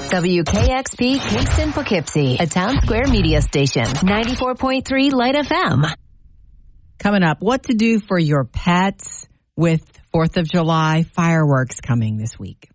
WKXP Kingston Poughkeepsie, a Town Square media station. 94.3 Light FM. Coming up, what to do for your pets with 4th of July fireworks coming this week.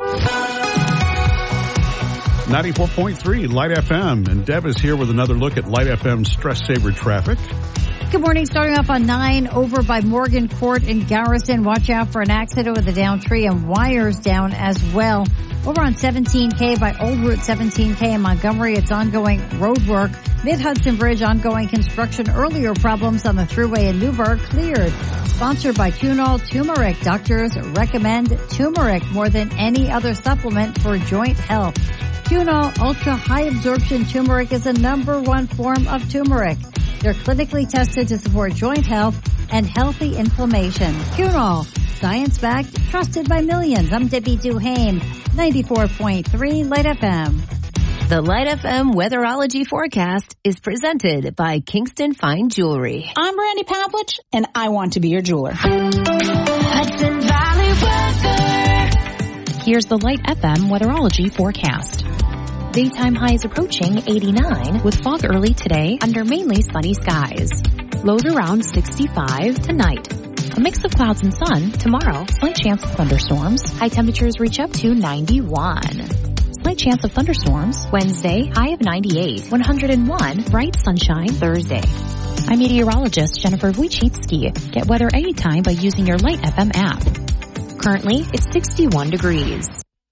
94.3 Light FM. And Deb is here with another look at Light FM stress saver traffic. Good morning. Starting off on 9 over by Morgan Court in Garrison. Watch out for an accident with a downed tree and wires down as well. Over on 17K by Old Route 17K in Montgomery, it's ongoing road work. Mid-Hudson Bridge, ongoing construction. Earlier problems on the thruway in Newburgh cleared. Sponsored by Cunol Turmeric. Doctors recommend turmeric more than any other supplement for joint health. Cunol Ultra High Absorption Turmeric is the #1 form of turmeric. They're clinically tested to support joint health and healthy inflammation. Cunol, science-backed, trusted by millions. I'm Debbie Duhane, 94.3 Light FM. The Light FM Weatherology Forecast is presented by Kingston Fine Jewelry. I'm Brandy Pavlich, and I want to be your jeweler. Hudson Valley weather. Here's the Light FM Weatherology Forecast. Daytime highs approaching 89 with fog early today under mainly sunny skies. Lows around 65 tonight. A mix of clouds and sun tomorrow. Slight chance of thunderstorms. High temperatures reach up to 91. Slight chance of thunderstorms Wednesday, high of 98. 101 bright sunshine Thursday. I'm meteorologist Jennifer Wojcicki. Get weather anytime by using your Light FM app. Currently, it's 61 degrees.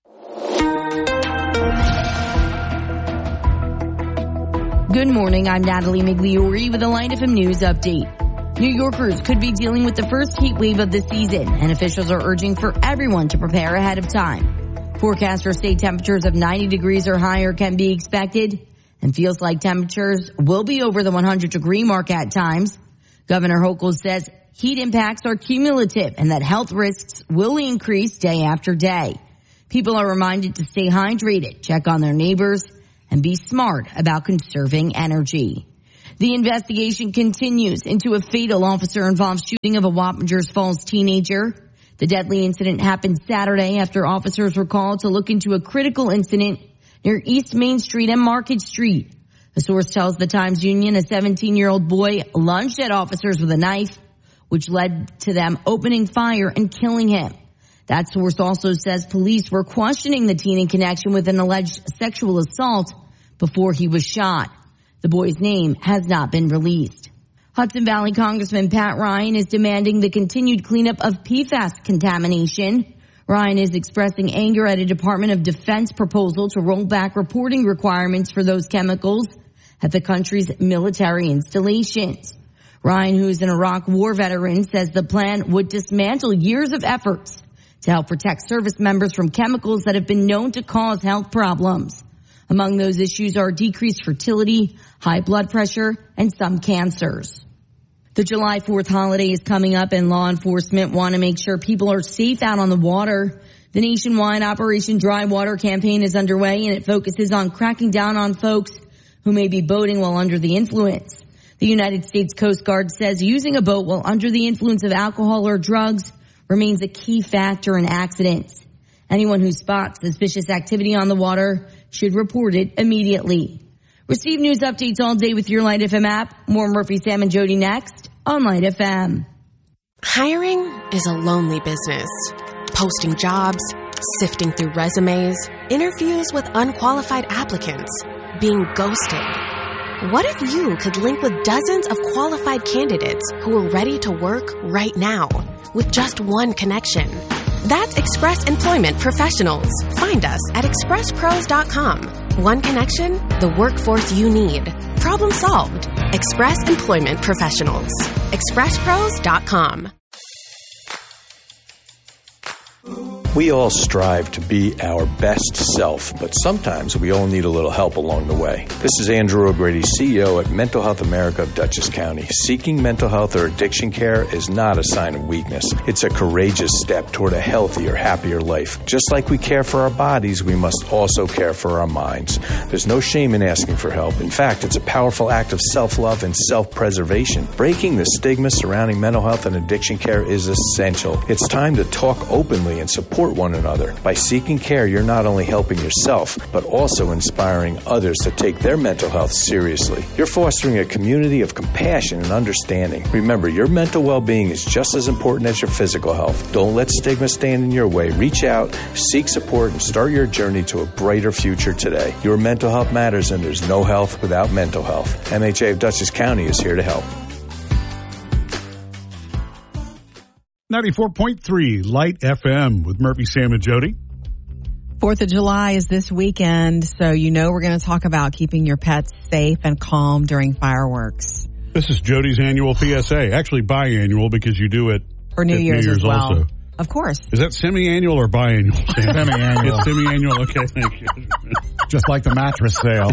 Good morning, I'm Natalie Migliori with a Light FM News update. New Yorkers could be dealing with the first heat wave of the season, and officials are urging for everyone to prepare ahead of time. Forecasts for state temperatures of 90 degrees or higher can be expected, and feels like temperatures will be over the 100-degree mark at times. Governor Hochul says heat impacts are cumulative and that health risks will increase day after day. People are reminded to stay hydrated, check on their neighbors, and be smart about conserving energy. The investigation continues into a fatal officer-involved shooting of a Wappingers Falls teenager. The deadly incident happened Saturday after officers were called to look into a critical incident near East Main Street and Market Street. A source tells the Times-Union a 17-year-old boy lunged at officers with a knife, which led to them opening fire and killing him. That source also says police were questioning the teen in connection with an alleged sexual assault before he was shot. The boy's name has not been released. Hudson Valley Congressman Pat Ryan is demanding the continued cleanup of PFAS contamination. Ryan is expressing anger at a Department of Defense proposal to roll back reporting requirements for those chemicals at the country's military installations. Ryan, who is an Iraq war veteran, says the plan would dismantle years of efforts to help protect service members from chemicals that have been known to cause health problems. Among those issues are decreased fertility, high blood pressure, and some cancers. The July 4th holiday is coming up, and law enforcement want to make sure people are safe out on the water. The nationwide Operation Dry Water campaign is underway, and it focuses on cracking down on folks who may be boating while under the influence. The United States Coast Guard says using a boat while under the influence of alcohol or drugs remains a key factor in accidents. Anyone who spots suspicious activity on the water should report it immediately. Receive news updates all day with your Light FM app. More Murphy, Sam, and Jody next on Light FM. Hiring is a lonely business. Posting jobs, sifting through resumes, interviews with unqualified applicants, being ghosted. What if you could link with dozens of qualified candidates who are ready to work right now with just one connection? That's Express Employment Professionals. Find us at expresspros.com. One connection, the workforce you need. Problem solved. Express Employment Professionals. expresspros.com. We all strive to be our best self, but sometimes we all need a little help along the way. This is Andrew O'Grady, CEO at Mental Health America of Dutchess County. Seeking mental health or addiction care is not a sign of weakness. It's a courageous step toward a healthier, happier life. Just like we care for our bodies, we must also care for our minds. There's no shame in asking for help. In fact, it's a powerful act of self-love and self-preservation. Breaking the stigma surrounding mental health and addiction care is essential. It's time to talk openly and support support one another. By seeking care, you're not only helping yourself, but also inspiring others to take their mental health seriously. You're fostering a community of compassion and understanding. Remember, your mental well-being is just as important as your physical health. Don't let stigma stand in your way. Reach out, seek support, and start your journey to a brighter future today. Your mental health matters, and there's no health without mental health. MHA of Dutchess County is here to help. 94.3 Light FM with Murphy, Sam, and Jody. 4th of July is this weekend, so you know we're going to talk about keeping your pets safe and calm during fireworks. This is Jody's annual PSA. Actually, biannual because you do it for New Year's as well. Also. Of course. Is that semi-annual or biannual? Semi-annual. It's semi-annual. Okay, thank you. Just like the mattress sale.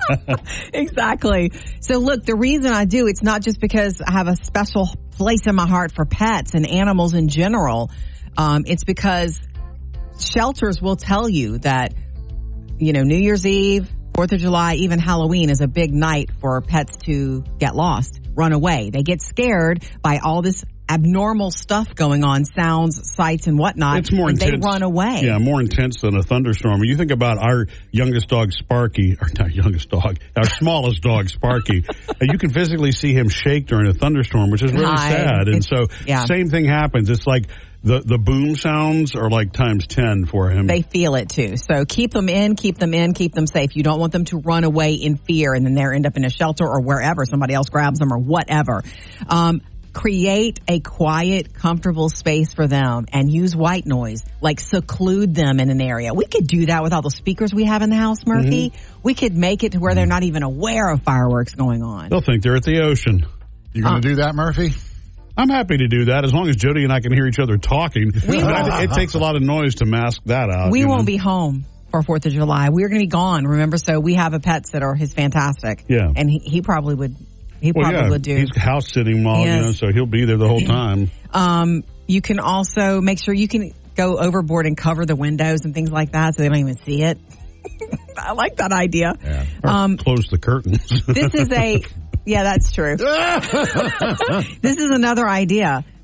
Exactly. So look, the reason I do, it's not just because I have a special place in my heart for pets and animals in general. It's because shelters will tell you that, you know, New Year's Eve, 4th of July, even Halloween is a big night for pets to get lost, run away. They get scared by all this abnormal stuff going on, sounds, sights, and whatnot. It's more intense. They run away. Yeah, more intense than a thunderstorm. You think about our youngest dog, Sparky, or not youngest dog, our smallest dog, Sparky. You can physically see him shake during a thunderstorm, which is really sad. And so, same thing happens. It's like the boom sounds are like times 10 for him. They feel it too. So keep them in, keep them safe. You don't want them to run away in fear and then they end up in a shelter or wherever somebody else grabs them or whatever. Create a quiet, comfortable space for them and use white noise, like seclude them in an area. We could do that with all the speakers we have in the house, Murphy. Mm-hmm. We could make it to where they're not even aware of fireworks going on. They'll think they're at the ocean. You going to do that, Murphy? I'm happy to do that as long as Jody and I can hear each other talking. It takes a lot of noise to mask that out. We won't be home for 4th of July. We're going to be gone, remember? So we have a pet sitter. He's fantastic. Yeah. And he probably would. He probably would do. He's house sitting while, so he'll be there the whole time. You can also make sure you can go overboard and cover the windows and things like that so they don't even see it. I like that idea. Yeah. Close the curtains. This is that's true. This is another idea.